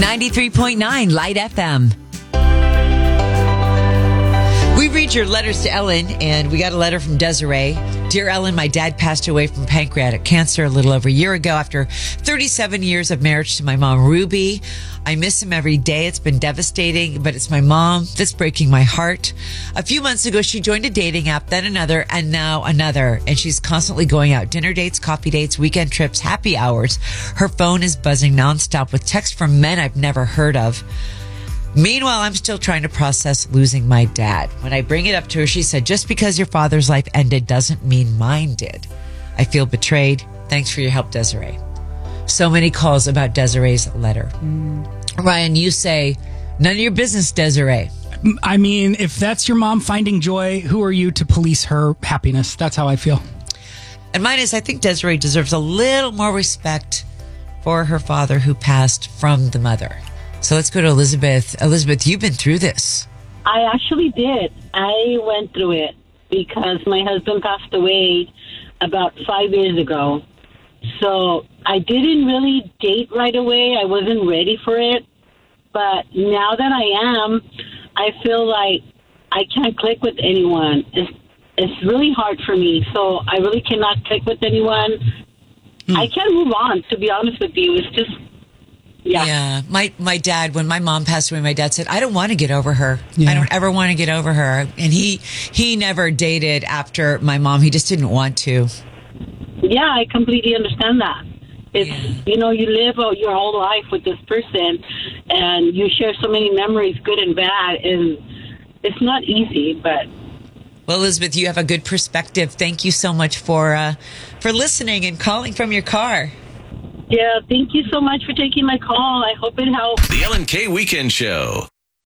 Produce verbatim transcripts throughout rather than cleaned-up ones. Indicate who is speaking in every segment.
Speaker 1: ninety-three point nine Light F M. We read your letters to Ellen, and we got a letter from Desiree. Dear Ellen, my dad passed away from pancreatic cancer a little over a year ago after thirty-seven years of marriage to my mom, Ruby. I miss him every day. It's been devastating, but it's my mom that's breaking my heart. A few months ago, she joined a dating app, then another, and now another. And she's constantly going out. Dinner dates, coffee dates, weekend trips, happy hours. Her phone is buzzing nonstop with texts from men I've never heard of. Meanwhile, I'm still trying to process losing my dad. When I bring it up to her, she said, just because your father's life ended doesn't mean mine did. I feel betrayed. Thanks for your help, Desiree. So many calls about Desiree's letter. Mm. Ryan, you say, none of your business, Desiree.
Speaker 2: I mean, if that's your mom finding joy, who are you to police her happiness? That's how I feel.
Speaker 1: And mine is, I think Desiree deserves a little more respect for her father who passed from the mother. So let's go to Elizabeth. Elizabeth, you've been through this.
Speaker 3: I actually did. I went through it because my husband passed away about five years ago. So I didn't really date right away. I wasn't ready for it. But now that I am, I feel like I can't click with anyone. It's, it's really hard for me. So I really cannot click with anyone. Hmm. I can't move on, to be honest with you. It's just... Yeah.
Speaker 1: yeah. My my dad, when my mom passed away, my dad said, I don't want to get over her. Yeah. I don't ever want to get over her. And he he never dated after my mom. He just didn't want to.
Speaker 3: Yeah, I completely understand that. It's, yeah. you know, you live your whole life with this person and you share so many memories, good and bad. And it's not easy, but...
Speaker 1: Well, Elizabeth, you have a good perspective. Thank you so much for uh, for listening and calling from your car.
Speaker 3: Yeah, thank you so much for taking my call. I hope it helps.
Speaker 4: The Ellen K Weekend Show.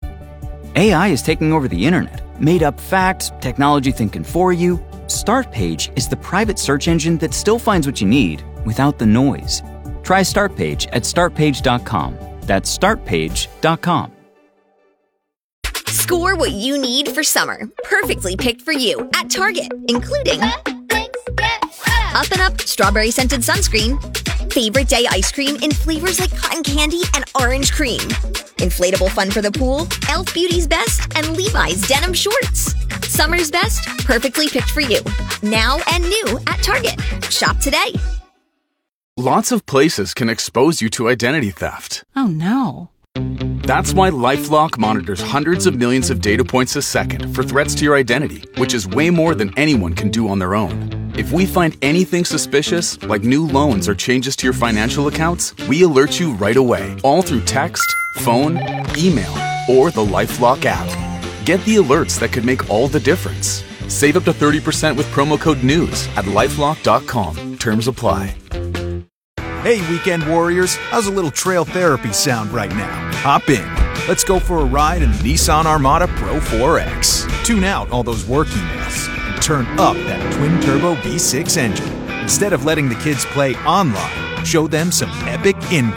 Speaker 5: A I is taking over the internet. Made up facts, technology thinking for you. Startpage is the private search engine that still finds what you need without the noise. Try Startpage at start page dot com. That's start page dot com.
Speaker 6: Score what you need for summer. Perfectly picked for you at Target, including Up and Up Strawberry Scented Sunscreen, Favorite Day Ice Cream in flavors like cotton candy and orange cream, Inflatable Fun for the Pool, Elf Beauty's Best, and Levi's Denim Shorts. Summer's best, perfectly picked for you. Now and new at Target. Shop today.
Speaker 7: Lots of places can expose you to identity theft.
Speaker 8: Oh no.
Speaker 7: That's why LifeLock monitors hundreds of millions of data points a second for threats to your identity, which is way more than anyone can do on their own. If we find anything suspicious, like new loans or changes to your financial accounts, we alert you right away, all through text, phone, email, or the LifeLock app. Get the alerts that could make all the difference. Save up to thirty percent with promo code NEWS at lifelock dot com. Terms apply.
Speaker 9: Hey, weekend warriors, how's a little trail therapy sound right now? Hop in. Let's go for a ride in the Nissan Armada Pro four X. Tune out all those work emails and turn up that twin-turbo V six engine. Instead of letting the kids play online, show them some epic in